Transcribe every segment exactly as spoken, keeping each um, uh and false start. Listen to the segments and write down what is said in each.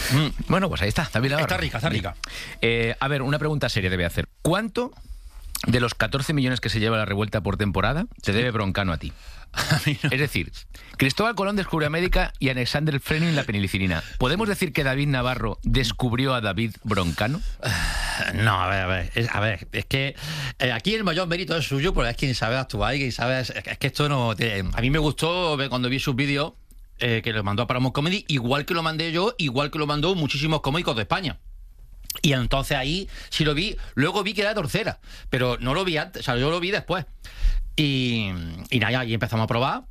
Mm. Bueno, pues ahí está, David Navarro. Está rica, está rica. Eh, a ver, una pregunta seria te voy a hacer. ¿Cuánto de los catorce millones que se lleva la Revuelta por temporada te debe Broncano a ti? A mí no. Es decir, Cristóbal Colón descubrió América y Alexander Fleming la penicilina. ¿Podemos decir que David Navarro descubrió a David Broncano? No, a ver, a ver, es, a ver, es que eh, aquí el mayor mérito es suyo, porque es quien sabe actuar y quien sabe... Es, es que esto no... Te, a mí me gustó ver cuando vi sus vídeos eh, que lo mandó a Paramount Comedy, igual que lo mandé yo, igual que lo mandó muchísimos cómicos de España. Y entonces ahí sí lo vi, luego vi que era tercera, pero no lo vi antes, o sea, yo lo vi después. Y, y nada, y empezamos a probar.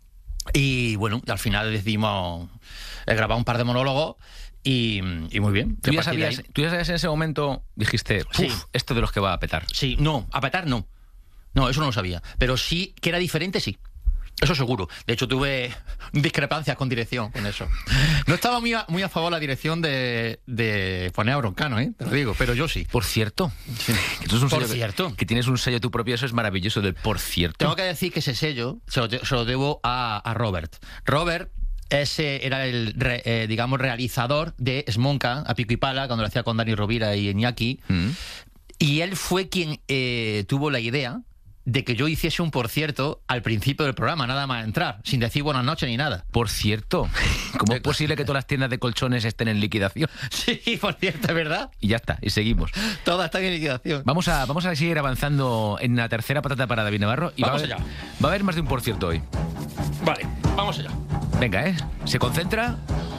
Y bueno, al final decidimos eh, grabar un par de monólogos y, y muy bien. ¿Tú ya, sabías, ¿Tú ya sabías en ese momento, dijiste, sí, esto de los que va a petar? Sí, no, a petar no. No, eso no lo sabía. Pero sí que era diferente, sí. Eso seguro. De hecho, tuve discrepancias con dirección con eso. No estaba muy a, muy a favor la dirección de, de poner a Broncano, ¿eh? Te lo digo, pero yo sí. Por cierto. Sí. Que tú es un por sello cierto. Que, que tienes un sello tú propio, eso es maravilloso, del por cierto. Tengo que decir que ese sello se lo, se lo debo a, a Robert. Robert ese era el, re, eh, digamos, realizador de Smonka, a pico y pala, cuando lo hacía con Dani Rovira y Iñaki. Mm. Y él fue quien eh, tuvo la idea de que yo hiciese un por cierto al principio del programa, nada más entrar, sin decir buenas noches ni nada. Por cierto, ¿cómo es posible que todas las tiendas de colchones estén en liquidación? Sí, por cierto, es verdad. Y ya está, y seguimos. Todas están en liquidación. Vamos a, vamos a seguir avanzando en la tercera patata para David Navarro. Y vamos va a haber, allá. Va a haber más de un por cierto hoy. Vale, vamos allá. Venga, ¿eh? ¿Se concentra?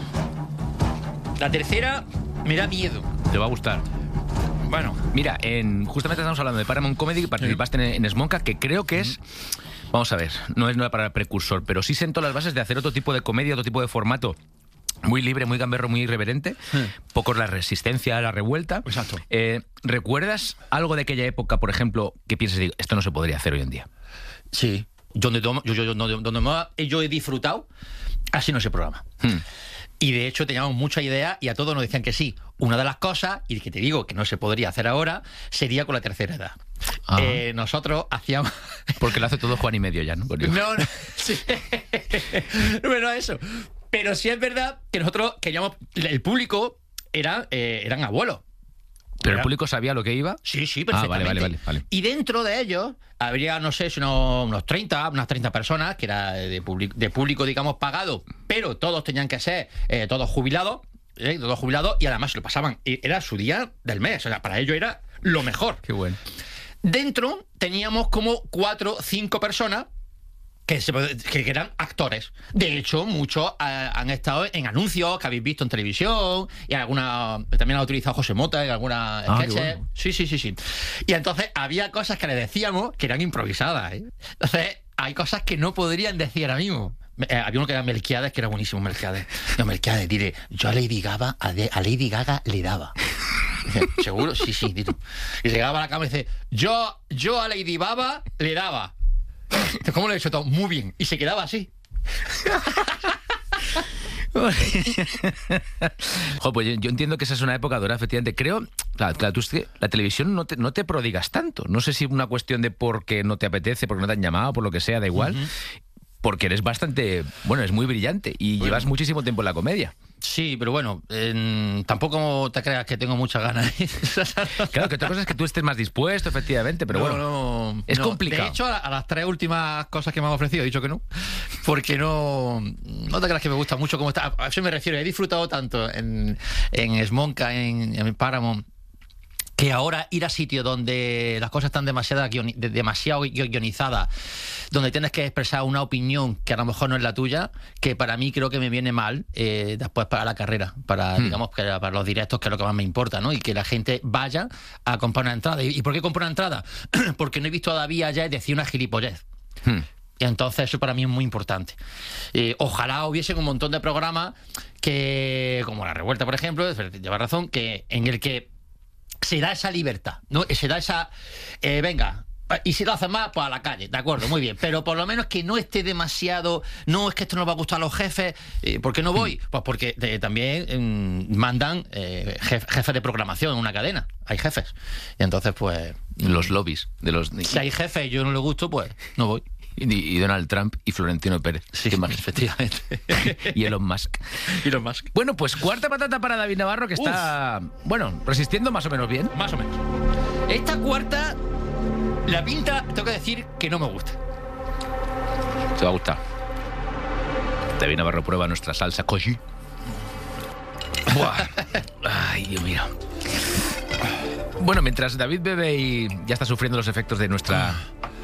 La tercera me da miedo. Te va a gustar. Bueno, mira, en, justamente estamos hablando de Paramount Comedy, participaste sí. en, en Smonka, que creo que es, vamos a ver, no es una palabra precursor, pero sí sentó las bases de hacer otro tipo de comedia, otro tipo de formato, muy libre, muy gamberro, muy irreverente, sí. poco la resistencia a la revuelta. Exacto. Eh, ¿Recuerdas algo de aquella época, por ejemplo, que piensas, digo, esto no se podría hacer hoy en día? Sí, donde, yo, yo, yo, donde, donde yo he disfrutado, así no se programa. Hmm. Y de hecho teníamos mucha idea y a todos nos decían que sí. Una de las cosas, y que te digo que no se podría hacer ahora, sería con la tercera edad. Eh, nosotros hacíamos... Porque lo hace todo Juan y medio ya, ¿no? No, no, sí. Bueno, eso. Pero sí es verdad que nosotros queríamos... El público era, eh, eran abuelos. ¿Pero el público sabía lo que iba? Sí, sí, perfectamente. Ah, vale, vale, vale, vale. Y dentro de ellos habría, no sé, unos, unos treinta, unas treinta personas, que era de, public, de público, digamos, pagado, pero todos tenían que ser, eh, todos jubilados, eh, todos jubilados, y además se lo pasaban. Era su día del mes, o sea, para ellos era lo mejor. Qué bueno. Dentro teníamos como cuatro, cinco personas que, se, que eran actores. De hecho, muchos uh, han estado en anuncios que habéis visto en televisión, y alguna también ha utilizado José Mota en algunas ah, sketches. Bueno. Sí, sí, sí, sí. Y entonces había cosas que le decíamos que eran improvisadas, ¿eh? Entonces, hay cosas que no podrían decir ahora mismo. Eh, había uno que era Melquiades, que era buenísimo, Melquiades. No, Melquiades, diré, yo a Lady Gaga, a, de, a Lady Gaga le daba. ¿Seguro? Sí, sí. Dito. Y llegaba a la cama y dice, yo, yo a Lady Baba le daba. ¿Cómo lo he hecho todo? Muy bien. Y se quedaba así. Jo, pues yo, yo entiendo que esa es una época dorada, efectivamente. Creo, claro, claro, tú, la televisión no te, no te prodigas tanto. No sé si una cuestión de porque no te apetece, porque no te han llamado, por lo que sea, da igual. Uh-huh. Porque eres bastante, bueno, es muy brillante y bueno. Llevas muchísimo tiempo en la comedia. Sí, pero bueno, eh, tampoco te creas que tengo muchas ganas. Claro, que otra cosa es que tú estés más dispuesto, efectivamente, pero no, bueno, no, es no. complicado. De hecho, a, a las tres últimas cosas que me han ofrecido he dicho que no, porque no, no te creas que me gusta mucho cómo está. A eso me refiero, he disfrutado tanto en, en Smonka, en, en Paramount, que ahora ir a sitios donde las cosas están demasiado, guioni, demasiado guionizadas, donde tienes que expresar una opinión que a lo mejor no es la tuya, que para mí creo que me viene mal eh, después para la carrera, para hmm. digamos para, para los directos, que es lo que más me importa, ¿no? Y que la gente vaya a comprar una entrada. ¿Y por qué comprar una entrada? Porque no he visto todavía ya decir una gilipollez. Hmm. Y entonces eso para mí es muy importante. Eh, ojalá hubiese un montón de programas que, como La Revuelta, por ejemplo, lleva razón, que en el que se da esa libertad, ¿no? Se da esa... Eh, venga, y si lo hacen más, pues a la calle, de acuerdo, muy bien. Pero por lo menos que no esté demasiado... No, es que esto no va a gustar a los jefes. Eh, ¿Por qué no voy? Pues porque eh, también eh, mandan eh, jef, jefes de programación en una cadena. Hay jefes. Y entonces, pues... Los lobbies de los... Si hay jefes y yo no le gusto, pues no voy. Y, y Donald Trump y Florentino Pérez. Sí, efectivamente. Y Elon Musk. Elon Musk. Bueno, pues cuarta patata para David Navarro, que está, Uf. bueno, resistiendo más o menos bien. Más o menos. Esta cuarta, la pinta, tengo que decir que no me gusta. Te va a gustar. David Navarro prueba nuestra salsa koji. Buah. Ay, Dios mío. Bueno, mientras David bebe y ya está sufriendo los efectos de nuestra...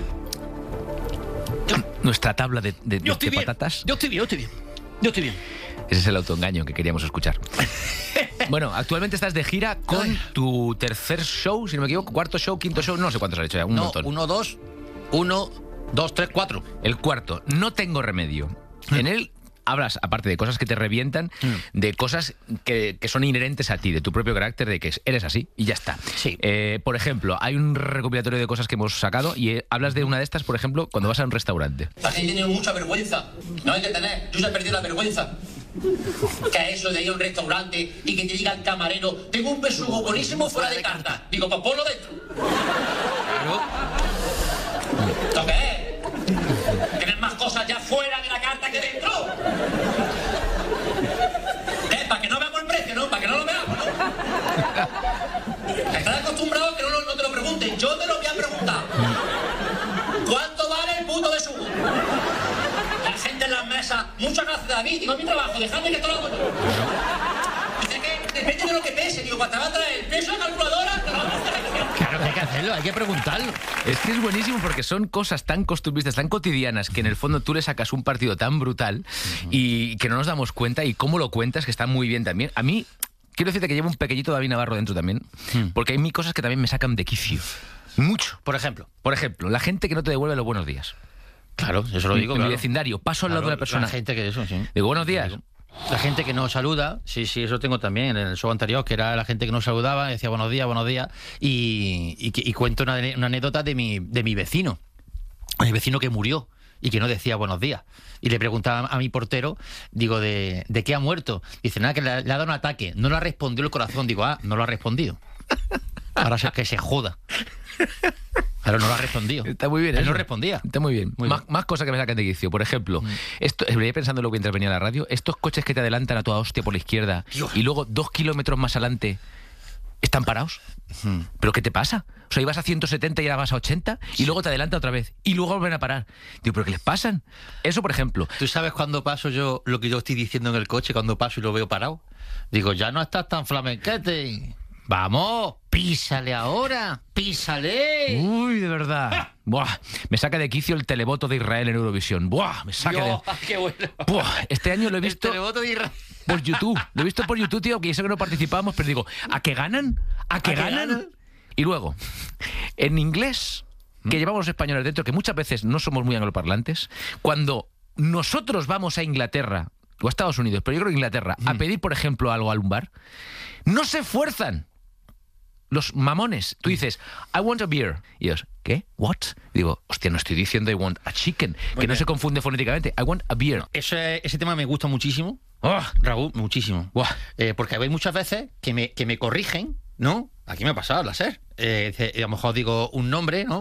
nuestra tabla de, de, yo de, de patatas. Yo estoy bien, yo estoy bien. Yo estoy bien. Ese es el autoengaño que queríamos escuchar. Bueno, actualmente estás de gira con Ay. tu tercer show, si no me equivoco, cuarto show, quinto show, no sé cuántos has hecho ya, un no, montón. Uno, dos, uno, dos, tres, cuatro. El cuarto, No tengo remedio. En él hablas, aparte de cosas que te revientan, mm. de cosas que, que son inherentes a ti, de tu propio carácter, de que eres así y ya está. Sí. Eh, por ejemplo, hay un recopilatorio de cosas que hemos sacado y eh, hablas de una de estas, por ejemplo, cuando vas a un restaurante. La gente tiene mucha vergüenza. No hay que tener. Yo se he perdido la vergüenza. Que es eso de ir a un restaurante y que te diga el camarero, tengo un besugo buenísimo fuera de carta. Digo, pues ponlo dentro. Claro. ¿Esto qué es? ¿Tienes más cosas ya fuera de la carta que dentro? ¿Eh? Para que no veamos el precio, ¿no? Para que no lo veamos, ¿no? Estás acostumbrado a que no, no te lo pregunten. Yo te lo voy a preguntar. ¿Cuánto vale el puto besugo? La gente en las mesas, muchas gracias, David, digo, mi trabajo, dejadme que esto lo hago yo. Dice que depende de lo que pese, digo, cuando te va a traer el peso de la calculadora, te lo vamos a hacer. Claro que hay que hacerlo, hay que preguntarlo. Es que es buenísimo porque son cosas tan costumbristas, tan cotidianas, que en el fondo tú le sacas un partido tan brutal uh-huh. y que no nos damos cuenta, y cómo lo cuentas, que está muy bien también. A mí, quiero decirte que llevo un pequeñito David Navarro dentro también, uh-huh. porque hay mil cosas que también me sacan de quicio. Mucho. Por ejemplo. Por ejemplo, la gente que no te devuelve los buenos días. Claro, eso lo digo. En claro. mi vecindario, paso al claro, lado de la persona. La gente que eso, sí. Digo, buenos días. La gente que no saluda, sí, sí, eso tengo también en el show anterior, que era la gente que no saludaba, decía buenos días, buenos días, y, y, y cuento una, una anécdota de mi, de mi vecino, mi vecino que murió y que no decía buenos días. Y le preguntaba a mi portero, digo, ¿de, de qué ha muerto? Dice, nada, que le, le ha dado un ataque, no le ha respondido el corazón. Digo, ah, no lo ha respondido. Ahora se, que se joda. Pero no lo ha respondido. Está muy bien. Él eso. no respondía. Está muy bien. Muy más, bien. más cosas que me sacan de quicio. Por ejemplo, mm. esto, venía pensándolo mientras venía a la radio, estos coches que te adelantan a toda hostia por la izquierda Dios. Y luego dos kilómetros más adelante están parados. Mm. ¿Pero qué te pasa? O sea, ibas a ciento setenta y ahora vas a ochenta y sí. luego te adelanta otra vez y luego vuelven a parar. Digo, ¿pero qué les pasan? Eso, por ejemplo. ¿Tú sabes cuando paso yo lo que yo estoy diciendo en el coche, cuando paso y lo veo parado? Digo, ya no estás tan flamenquete. Vamos, písale ahora, písale. Uy, de verdad. ¡Ah! Buah, me saca de quicio el televoto de Israel en Eurovisión. Buah, me saca Dios, de... qué bueno. Buah, este año lo he visto... El televoto de Israel. Por YouTube. Lo he visto por YouTube, tío, que eso que no participamos, pero digo, ¿a qué ganan? ¿A qué ¿A ganan? ganan? Y luego, en inglés, que ¿Mm? llevamos los españoles dentro, que muchas veces no somos muy angloparlantes, cuando nosotros vamos a Inglaterra, o a Estados Unidos, pero yo creo que Inglaterra, ¿Mm? a pedir, por ejemplo, algo a un bar, no se esfuerzan. Los mamones. Tú dices, I want a beer. Y ellos, ¿qué? ¿What? Digo, hostia, no estoy diciendo I want a chicken. Muy que bien. No se confunde fonéticamente. I want a beer. Ese, ese tema me gusta muchísimo. Oh. Raúl, muchísimo. Oh. Eh, porque hay muchas veces que me, que me corrigen, ¿no? Aquí me ha pasado, la SER. Eh, a lo mejor digo un nombre, ¿no?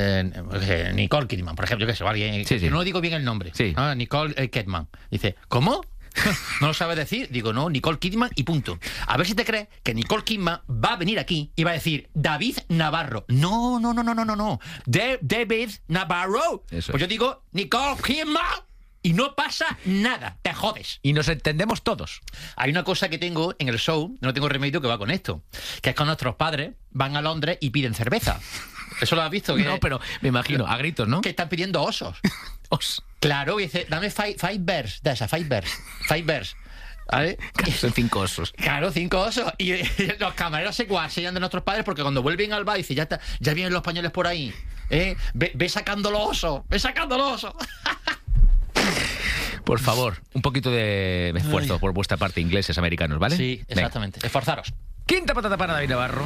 Eh, Nicole Kidman, por ejemplo, yo qué sé, alguien. Sí, sí. No digo bien el nombre. Sí. ¿no? Nicole eh, Kidman. Dice, ¿cómo? ¿No lo sabes decir? Digo, no, Nicole Kidman y punto. A ver si te crees que Nicole Kidman va a venir aquí y va a decir David Navarro. No, no, no, no, no, no, no. De- David Navarro. Eso Pues es. yo digo Nicole Kidman y no pasa nada. Te jodes. Y nos entendemos todos. Hay una cosa que tengo en el show, no tengo remedio, que va con esto. Que es que nuestros padres van a Londres y piden cerveza. ¿Eso lo has visto? Que, No, pero me imagino, a gritos, ¿no? que están pidiendo osos. Os. Claro, y dice, dame five, five bears de esa, five bears, five bears. ¿Vale? Son cinco osos. Claro, cinco osos. Y eh, los camareros se guasean de nuestros padres porque cuando vuelven al bar dicen, ya, está, ya vienen los españoles por ahí. ¿eh? Ve, ve sacando los osos, ve sacando los osos. Por favor, un poquito de esfuerzo Ay. por vuestra parte, ingleses, americanos, ¿vale? Sí, Venga. exactamente. Esforzaros. Quinta patata para David Navarro.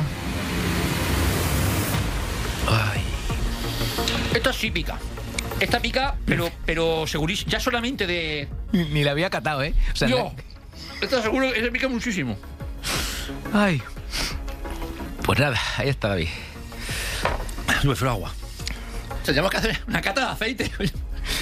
Ay. Esta sí pica. Esta pica, pero, pero segurísimo. Ya solamente de... Ni, ni la había catado, ¿eh? O sea, Yo. la- Esta seguro que se pica muchísimo. Ay. Pues nada, ahí está David. Me prefiero agua. Tendríamos que hacer una cata de aceite.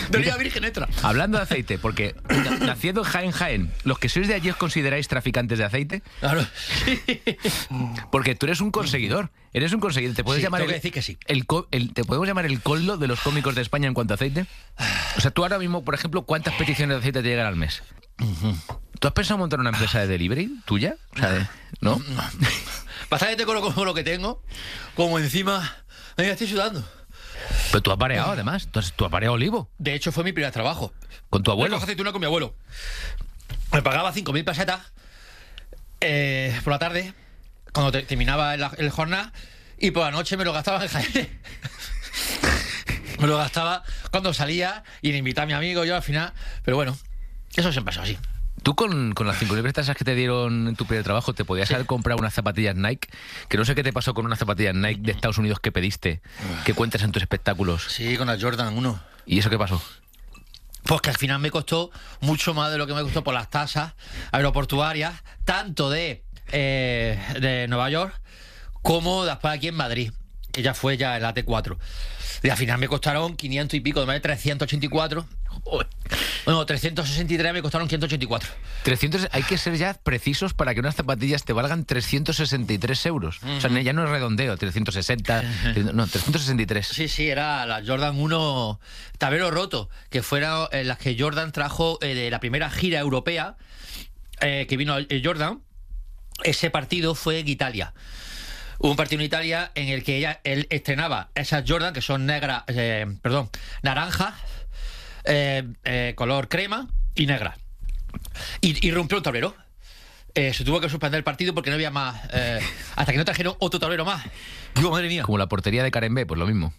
De oliva virgen extra. Hablando de aceite, porque naciendo en Jaén, Jaén, ¿los que sois de allí os consideráis traficantes de aceite? Claro. Porque tú eres un conseguidor. Eres un conseguidor. ¿Te puedes Sí, llamar tengo el, que decir que sí. el co- el- ¿Te podemos llamar el coldo de los cómicos de España en cuanto a aceite? O sea, tú ahora mismo, por ejemplo, ¿cuántas peticiones de aceite te llegan al mes? ¿Tú has pensado montar una empresa de delivery tuya? O sea, de- ¿no? Bastante con lo, con lo que tengo, como encima... Me estoy sudando. Pero tú has pareado, además. Tú has, tú has pareado olivo. De hecho, fue mi primer trabajo. Con tu abuelo. Recojo aceituna con mi abuelo. Me pagaba cinco mil pesetas eh, por la tarde, cuando te- terminaba el, el jornal, y por la noche me lo gastaba en Jaén. Me lo gastaba cuando salía y le invitaba a mi amigo, yo al final. Pero bueno, eso siempre pasó así. Tú con, con las cinco mil pesetas que te dieron en tu primer trabajo, te podías Sí. haber comprado unas zapatillas Nike, que no sé qué te pasó con unas zapatillas Nike de Estados Unidos que pediste, que cuentas en tus espectáculos. Sí, con la Jordan uno. ¿Y eso qué pasó? Pues que al final me costó mucho más de lo que me costó por las tasas aeroportuarias, tanto de, eh, de Nueva York como después aquí en Madrid, que ya fue ya el A T cuatro. Y al final me costaron quinientos y pico, de manera trescientos ochenta y cuatro. Bueno, trescientos sesenta y tres me costaron quinientos ochenta y cuatro. trescientos, hay que ser ya precisos para que unas zapatillas te valgan trescientos sesenta y tres euros. O sea, ya no es redondeo, trescientos sesenta, no, trescientos sesenta y tres. Sí, sí, era la Jordan uno tablero roto, que fueron eh, las que Jordan trajo eh, de la primera gira europea eh, que vino el Jordan. Ese partido fue en Italia. Hubo un partido en Italia en el que ella, él estrenaba esas Jordan, que son negras, eh, perdón, naranjas, eh, eh, color crema y negra. Y, y rompió un tablero. Eh, se tuvo que suspender el partido porque no había más. Eh, hasta que no trajeron otro tablero más. Digo, madre mía. Como la portería de Karen B, pues lo mismo.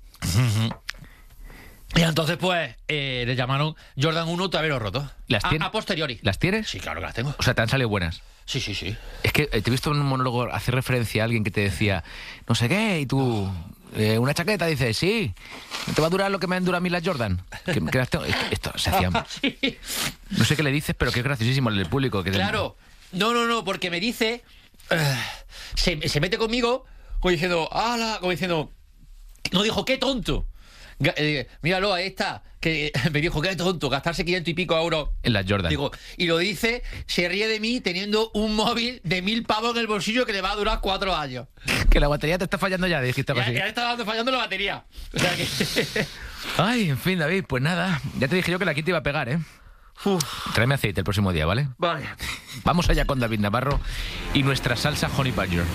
Y entonces, pues, eh, le llamaron Jordan uno tablero roto. ¿Las a, tiene- a posteriori. ¿Las tienes? Sí, claro que las tengo. O sea, te han salido buenas. Sí, sí, sí. Es que eh, te he visto en un monólogo hacer referencia a alguien que te decía, no sé qué, y tú, eh, una chaqueta, dices, sí, ¿te va a durar lo que me han durado a mí las Jordan? Que, que las tengo. Esto se hacía. Sí. No sé qué le dices, pero que es graciosísimo el del público. Que Claro. No, no, no, porque me dice. eh, se, se mete conmigo, como diciendo, ¡hala! Como diciendo. No dijo, ¡qué tonto! Ga- eh, míralo, ahí está. Que me dijo, qué tonto, gastarse quinientos y pico euros. En las Jordan. Digo, y lo dice, se ríe de mí teniendo un móvil de mil pavos en el bolsillo que le va a durar cuatro años. Que la batería te está fallando ya, dijiste algo Ya, así. ya le está dando fallando la batería. O sea que. Ay, en fin, David, pues nada. Ya te dije yo que la Kitty iba a pegar, ¿eh? Uf, Tráeme aceite el próximo día, ¿vale? vale. Vamos allá con David Navarro y nuestra salsa Honey Badger.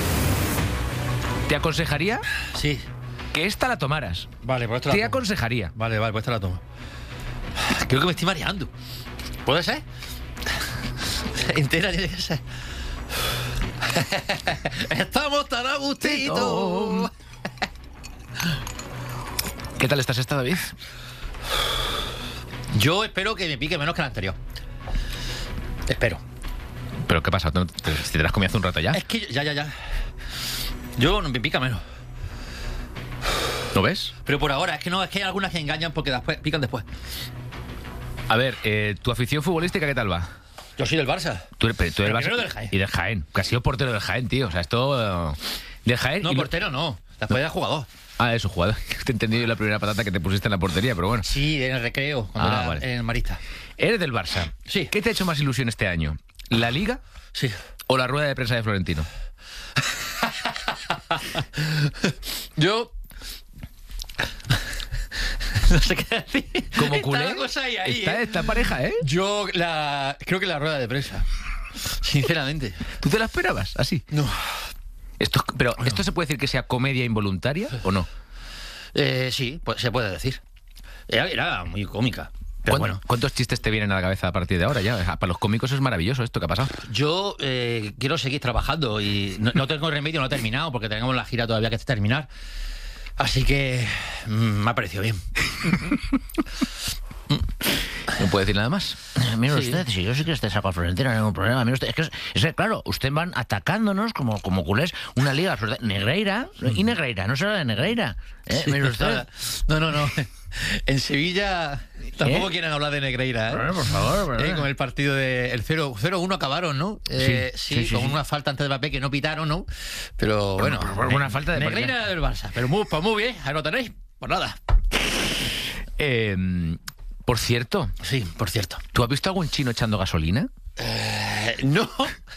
Te aconsejaría Sí. que esta la tomaras. Vale, pues esto Te la tomo. aconsejaría. Vale, vale, pues esta la tomo. Creo que me estoy mareando. ¿Puede ser? Entera tiene que ser. Estamos tan a gustito. ¿Qué tal estás esta, David? Yo espero que me pique menos que la anterior. Espero. ¿Pero qué pasa? ¿Te, te, te la has comido hace un rato ya? Es que yo- ya, ya, ya. Yo no me pica menos. ¿Lo ves? Pero por ahora, es que no, es que hay algunas que engañan porque después pican después. A ver, eh, ¿tu afición futbolística qué tal va? Yo soy del Barça. Tú eres, tú eres Pero Barça- primero del Jaén. Y del Jaén. Que has sido portero del Jaén, tío. O sea, esto... eh, del Jaén... No, y lo- portero no. Después de jugador. Ah, eso, jugador. Te he entendido la primera patata que te pusiste en la portería, pero bueno. Sí, en el recreo, cuando Ah, era vale. en el Marista. Eres del Barça. Sí. ¿Qué te ha hecho más ilusión este año? ¿La Liga Sí. o la rueda de prensa de Florentino? Yo. No sé qué decir. Como Está culé, la cosa ahí, ahí, está ¿eh? esta pareja, ¿eh? Yo la. Creo que la rueda de prensa. Sinceramente. ¿Tú te la esperabas? Así. No. Esto, pero, ¿esto se puede decir que sea comedia involuntaria o no? Eh, sí, pues se puede decir. Era, era muy cómica. Pero ¿Cuán- bueno. ¿Cuántos chistes te vienen a la cabeza a partir de ahora ya? Para los cómicos es maravilloso esto que ha pasado. Yo eh, quiero seguir trabajando y no, no tengo remedio, no he terminado porque tenemos la gira todavía que terminar. Así que mm, me ha parecido bien. No puede decir nada más. Mire Sí. usted, si yo sí que esté saco a Florentino, no hay ningún problema. Mire usted, es que, es, es que, claro, usted van atacándonos como, como culés una liga absoluta. Negreira y Negreira, no se habla de Negreira. ¿eh? Mire usted. No, no, no. En Sevilla tampoco ¿Eh? quieren hablar de Negreira, ¿eh? Bueno, por favor, Eh, ¿verdad? con el partido de el cero uno acabaron, ¿no? Eh, sí, sí, sí, con sí. una falta antes de Mbappé que no pitaron, ¿no? Pero bueno, por- por una falta de Negreira del Barça, pero muy, pues muy bien, ahí lo tenéis. Pues nada. Eh, por cierto. Sí, por cierto. ¿Tú has visto algún chino echando gasolina? Eh, no.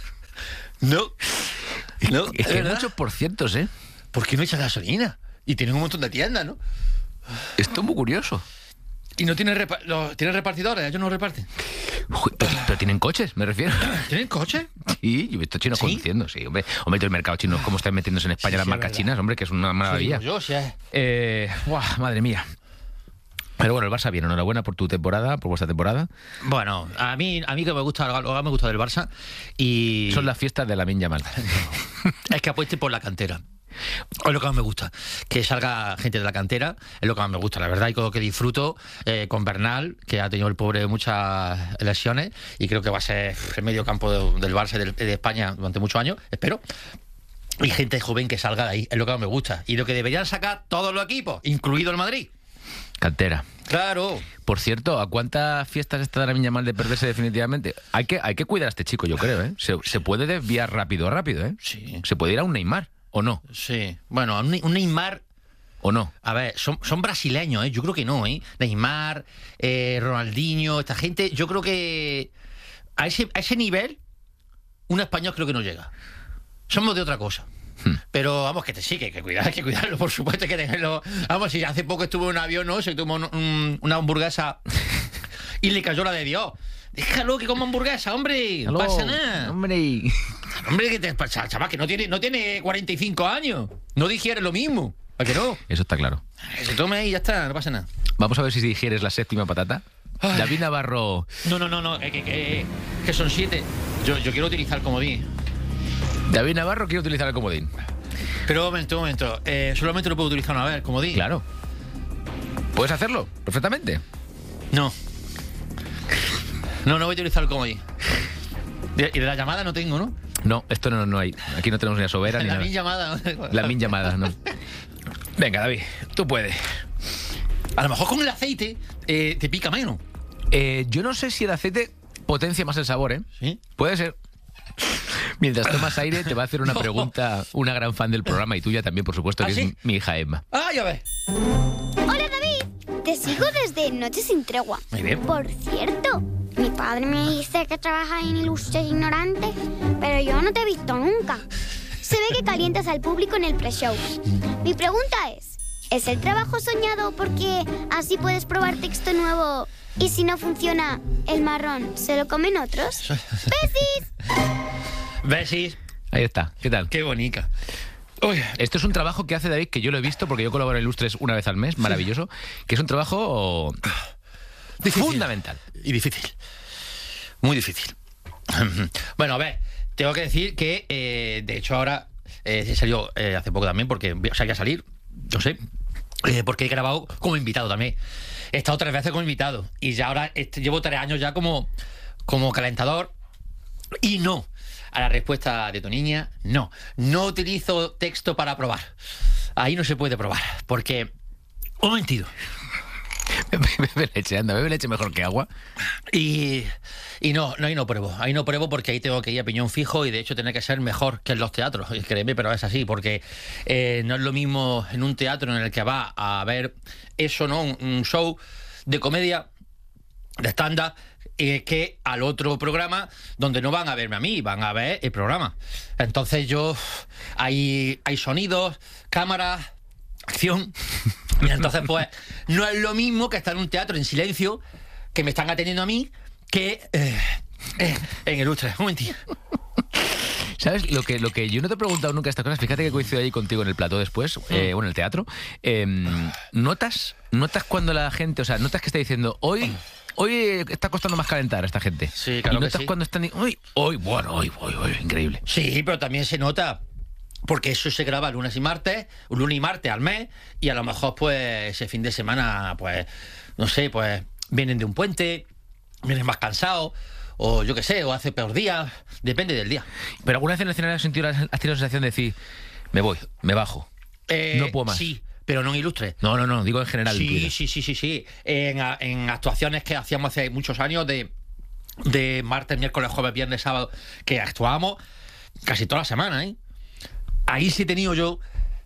No. No. Es que hay muchos por cientos, ¿eh? ¿Por qué no echan gasolina? Y tienen un montón de tiendas, ¿no? Esto es muy curioso. Y no tienen, repa los, tienen repartidores, ellos no reparten. Uy, pero, pero tienen coches, me refiero. ¿Tienen coche? Sí, yo he visto chinos ¿Sí? conduciendo, sí, hombre. Hombre, todo el mercado chino, cómo están metiéndose en España Sí, las sí, marcas es verdad. chinas, hombre, que es una maravilla. Sí, digo yo, sí es. Eh, buah, madre mía. Pero bueno, el Barça bien, enhorabuena por tu temporada, por vuestra temporada. Bueno, a mí, a mí que me gusta, lo que me gusta del Barça y... Son las fiestas de Lamine Yamal. Es que apueste por la cantera. Es lo que más me gusta. Que salga gente de la cantera es lo que más me gusta, la verdad. Y con lo que disfruto eh, con Bernal, que ha tenido el pobre muchas lesiones y creo que va a ser el medio campo de, del Barça y de, de España durante muchos años, espero. Y gente joven que salga de ahí, es lo que más me gusta. Y lo que deberían sacar todos los equipos, incluido el Madrid. Cantera. Claro. Por cierto, ¿a cuántas fiestas está Lamine Yamal de perderse definitivamente? Hay que, hay que cuidar a este chico, yo creo, ¿eh? Se, se puede desviar rápido, rápido, ¿eh? Sí. Se puede ir a un Neymar, ¿o no? Sí. Bueno, un, un Neymar... ¿O no? A ver, son, son brasileños, ¿eh? Yo creo que no, ¿eh? Neymar, eh, Ronaldinho, esta gente, yo creo que a ese, a ese nivel, un español creo que no llega. Somos de otra cosa. Hmm. Pero vamos, que te sí, que hay que cuidar, hay que cuidarlo, por supuesto, hay que tenerlo. Vamos, si hace poco estuve en un avión, ¿no? Se tomó un- un- una hamburguesa y le cayó la de Dios. Déjalo que coma hamburguesa, hombre. No Aló, pasa nada. Hombre. Hombre, que te, chaval, que no tiene, no tiene cuarenta y cinco años. No digiere lo mismo. ¿A que no? Eso está claro. Que se tome y ya está, no pasa nada. Vamos a ver si digieres la séptima patata. Ay. David Navarro. No, no, no, no, eh, que, que, que son siete. Yo, yo quiero utilizar comodín. David Navarro quiere utilizar el comodín. Pero un momento, un momento. Eh, solamente lo puedo utilizar una vez, comodín. Claro. ¿Puedes hacerlo? Perfectamente. No. No, no voy a utilizar el comodín. De- Y de la llamada no tengo, ¿no? No, esto no, no hay. Aquí no tenemos ni a Sobera ni La nada. min llamada. La min llamada, no. Venga, David, tú puedes. A lo mejor con el aceite eh, te pica menos. Eh, yo no sé si el aceite potencia más el sabor, ¿eh? ¿Sí? Puede ser. Mientras tomas aire, te va a hacer una No. pregunta una gran fan del programa y tuya también, por supuesto, que ¿Ah, es sí? mi hija Emma. Ah, ya ves. Hola David, te sigo desde Noche sin Tregua. Muy bien. Por cierto, mi padre me dice que trabajas en Ilustres Ignorantes, pero yo no te he visto nunca. Se ve que calientas al público en el pre-show. Mi pregunta es, ¿es el trabajo soñado porque así puedes probar texto nuevo y si no funciona, el marrón se lo comen otros? ¡Besis! Besis. Ahí está. ¿Qué tal? Qué bonita. Uy, Esto es un trabajo que hace David, que yo lo he visto porque yo colaboro en Ilustres una vez al mes, maravilloso, que es un trabajo Difícil. fundamental. Y difícil. Muy difícil. Bueno, a ver, tengo que decir que, eh, de hecho, ahora eh, salió eh, hace poco también, porque o sea, hay que salir, no sé, eh, porque he grabado como invitado también. He estado tres veces como invitado y ya ahora este, llevo tres años ya como, como calentador y no. A la respuesta de tu niña, no. No utilizo texto para probar. Ahí no se puede probar, porque... Un momentito. Bebe leche, anda, bebe leche mejor que agua. Y, y no, no, ahí no pruebo. Ahí no pruebo porque ahí tengo que ir a piñón fijo y de hecho tiene que ser mejor que en los teatros. Y créeme, pero es así, porque eh, no es lo mismo en un teatro en el que va a ver eso, ¿no? Un, un show de comedia, de stand-up, eh, que al otro programa donde no van a verme a mí, van a ver el programa. Entonces yo, hay, hay sonidos, cámaras, acción. Y entonces, pues, no es lo mismo que estar en un teatro en silencio, que me están atendiendo a mí, que eh, eh, en Ilustres. Un momentito. ¿Sabes? Lo que, lo que yo no te he preguntado nunca estas cosas, fíjate que coincido ahí contigo en el plató después, eh, bueno, en el teatro. Eh, ¿Notas notas cuando la gente, o sea, notas que está diciendo, hoy... Hoy está costando más calentar a esta gente. Sí, claro y que notas sí. cuando están... Hoy, hoy, bueno, hoy, hoy, hoy, increíble. Sí, pero también se nota, porque eso se graba lunes y martes, lunes y martes al mes, y a lo mejor, pues, ese fin de semana, pues, no sé, pues, vienen de un puente, vienen más cansados, o yo qué sé, o hace peor día, depende del día. Pero alguna vez en el escenario has sentido la, has tenido la sensación de decir, me voy, me bajo. Eh, No puedo más. Sí, pero no en Ilustres. No, no, no, digo en general. Sí, incluido. sí, sí, sí, sí. En, a- en actuaciones que hacíamos hace muchos años de, de martes, miércoles, jueves, viernes, sábado, que actuábamos casi toda la semana, ¿eh? Ahí sí he tenido yo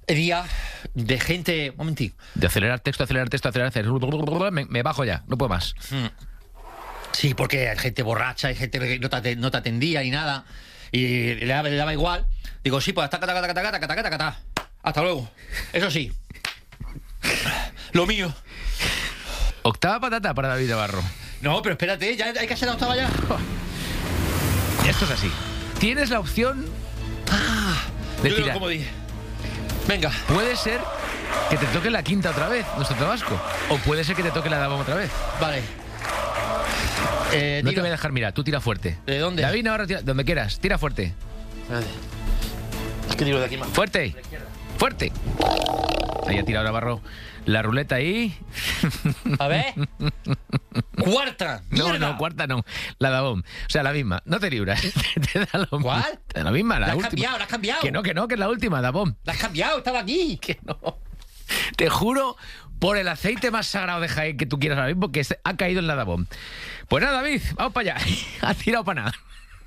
día de gente... Un momentito. De acelerar texto, acelerar texto, acelerar texto. Me, me bajo ya, no puedo más. Mm. Sí, porque hay gente borracha, hay gente que no te, no te atendía ni nada. Y le daba, le daba igual. Digo, sí, pues taca, taca, taca, taca, taca, taca, taca, taca. Hasta luego. Eso sí. Lo mío. Octava patata para David Navarro. No, pero espérate, ya hay que hacer la octava ya. Esto es así. Tienes la opción de Yo creo tirar. como dije. Venga. Puede ser que te toque la quinta otra vez, nuestro Tabasco. O puede ser que te toque la Dabón otra vez. Vale. Eh, No tiro. te voy a dejar mirar, tú tira fuerte. ¿De dónde? David Navarro, tira, donde quieras, tira fuerte. Espérate. Es que tiro de aquí más. Fuerte. Fuerte. Ahí ha tirado Navarro la ruleta ahí. A ver. Cuarta. No, ¡Mierda! no, cuarta no. La Dabón. O sea, la misma. No te libras. te da lo mismo. ¿Cuál? Te da la misma, la, La has última. cambiado, la has cambiado. Que no, que no, que es la última, Dabón. La has cambiado, estaba aquí. Que no. Te juro por el aceite más sagrado de Jaén que tú quieras ahora mismo que se ha caído en la Dabón. Pues nada, David, vamos para allá. Has tirado para nada.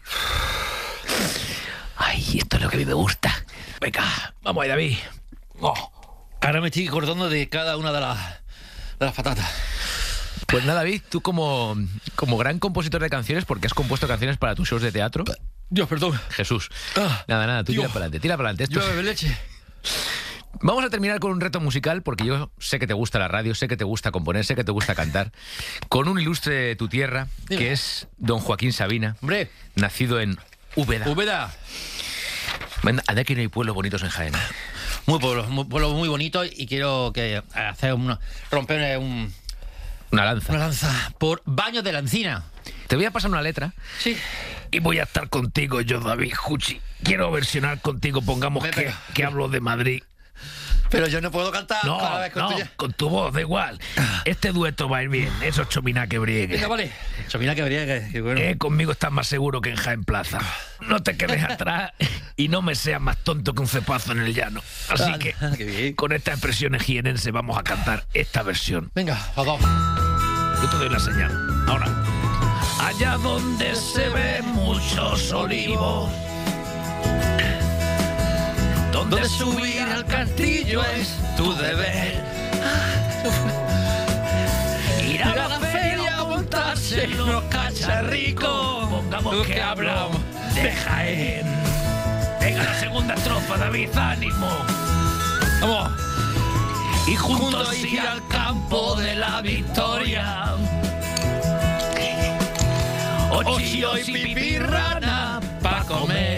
Ay, esto es lo que a mí me gusta. Venga, vamos ahí, David. Oh. Ahora me estoy acordando de cada una de las, de las patatas. Pues nada, David, tú como, como gran compositor de canciones, porque has compuesto canciones para tus shows de teatro. Dios, perdón. Jesús. Ah, Nada, nada, tú Dios. tira para adelante, tira para adelante. Esto Yo bebé leche. Vamos a terminar con un reto musical, porque yo sé que te gusta la radio, sé que te gusta componer, sé que te gusta cantar, con un ilustre de tu tierra, Dime. que es don Joaquín Sabina, Hombre, nacido en Úbeda. Úbeda. Anda que no hay pueblos bonitos en Jaén. Muy pueblo, muy, pueblo muy bonito y quiero que hacer una, romper un, Una lanza. una lanza por Baños de la Encina. Te voy a pasar una letra. Sí. Y voy a estar contigo, yo, David Juchi. Quiero versionar contigo, pongamos Ven, que, venga. que hablo de Madrid. Pero yo no puedo cantar No, cada vez con no, tuya. con tu voz, da igual. Este dueto va a ir bien, eso chomina que briegue. Venga, vale. Chomina que habría que, que bueno. Eh, conmigo estás más seguro que en Jaén Plaza. No te quedes atrás y no me seas más tonto que un cepazo en el llano. Así Ah, que, qué bien. con estas expresiones jienenses vamos a cantar esta versión. Venga, los dos. Yo te doy la señal. Ahora. Allá donde se ven muchos olivos, donde subir al castillo es tu deber. Ir a la feria a montarse en los cacharricos. Pongamos que hablamos de Jaén. Venga, la segunda estrofa, David, ánimo. Vamos. Y juntos ir al campo de la victoria. Ochillos y pipirrana pa' comer.